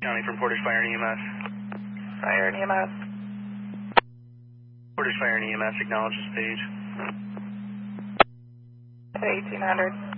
County from Portage Fire and EMS. Fire and EMS. Portage Fire and EMS acknowledges page. At 1800.